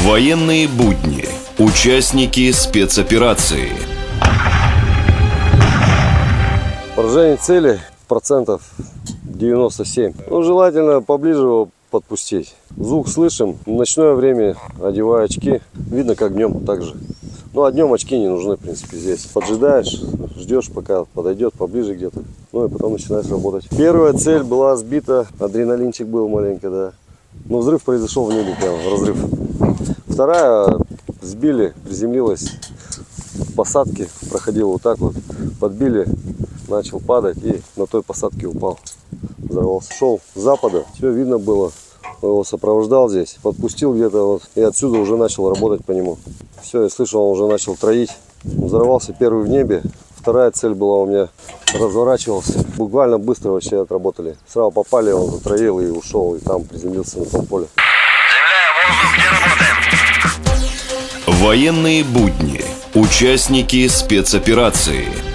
Военные будни. Участники спецоперации. Поражение цели процентов 97. Желательно поближе его подпустить. Звук слышим. В ночное время одеваю очки. Видно, как днем так же. А днем очки не нужны, в принципе, здесь. Поджидаешь, ждешь, пока подойдет поближе где-то. И потом начинаешь работать. Первая цель была сбита. Адреналинчик был маленько, да. Взрыв произошел в небе, прямо разрыв. Вторая сбили, приземлилась в посадке, проходила вот так вот, подбили, начал падать и на той посадке упал, взорвался. Шел с запада, все видно было, его сопровождал здесь, подпустил где-то и отсюда уже начал работать по нему. Все, я слышал, он уже начал троить, взорвался первый в небе. Вторая цель была у меня, разворачивался, буквально быстро вообще отработали. Сразу попали, он затроил и ушел, и там приземлился на том поле. Военные будни. Участники спецоперации.